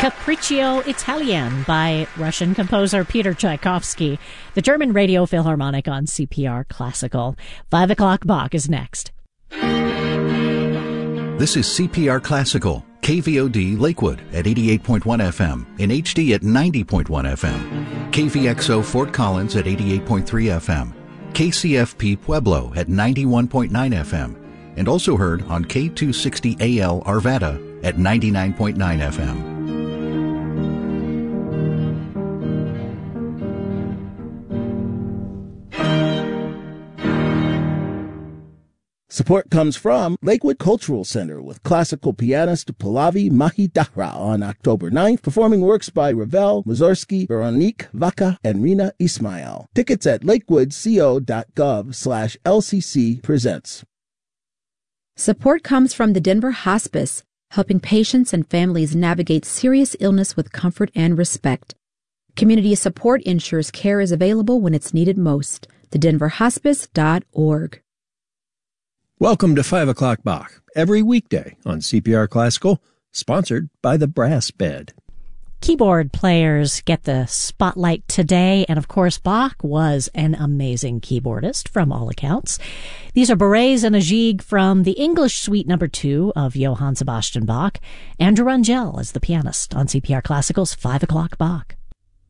Capriccio Italien by Russian composer Peter Tchaikovsky, the German Radio Philharmonic on CPR Classical. 5 o'clock Bach is next. This is CPR Classical, KVOD Lakewood at 88.1 FM, in HD at 90.1 FM, KVXO Fort Collins at 88.3 FM, KCFP Pueblo at 91.9 FM, and also heard on K260AL Arvada at 99.9 FM. Support comes from Lakewood Cultural Center with classical pianist Pallavi Mahidara on October 9th, performing works by Ravel, Mussorgsky, Veronique Vaca, and Rina Ismail. Tickets at lakewoodco.gov/LCC presents. Support comes from the Denver Hospice, helping patients and families navigate serious illness with comfort and respect. Community support ensures care is available when it's needed most. thedenverhospice.org. Welcome to 5 o'clock Bach, every weekday on CPR Classical, sponsored by the Brass Bed. Keyboard players get the spotlight today, and of course Bach was an amazing keyboardist from all accounts. These are Berets and a Gigue from the English Suite No. 2 of Johann Sebastian Bach. Andrew Rangel is the pianist on CPR Classical's 5 o'clock Bach.